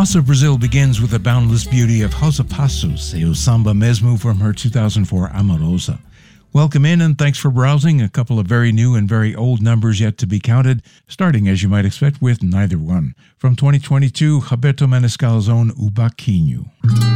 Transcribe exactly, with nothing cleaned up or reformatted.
Bossa Brazil begins with the boundless beauty of Rosa Passos, e o samba mesmo from her two thousand four Amorosa. Welcome in and thanks for browsing. A couple of very new and very old numbers yet to be counted, starting as you might expect with Neither One. From twenty twenty-two, Roberto Maniscal's own O Baquinho.